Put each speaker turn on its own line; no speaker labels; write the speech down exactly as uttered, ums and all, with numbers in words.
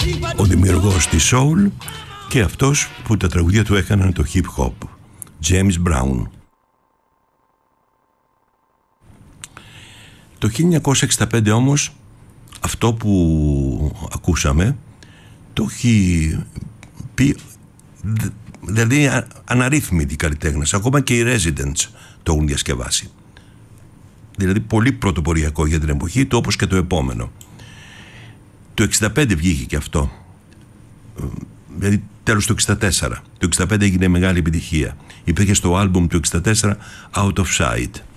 ο δημιουργός της soul και αυτός που τα τραγουδία του έκαναν το hip hop, James Brown. Το χίλια εννιακόσια εξήντα πέντε όμως αυτό που ακούσαμε το έχει πει, δηλαδή αναρρύθμιτοι καλλιτέχνες, ακόμα και οι Residents το έχουν διασκευάσει. Δηλαδή πολύ πρωτοποριακό για την εποχή του, όπως και το επόμενο. Το εξήντα πέντε βγήκε και αυτό, δηλαδή τέλος του εξήντα τέσσερα. Το εξήντα πέντε έγινε μεγάλη επιτυχία. Υπήρχε στο άλμπουμ του εξήντα τέσσερα Out of Sight.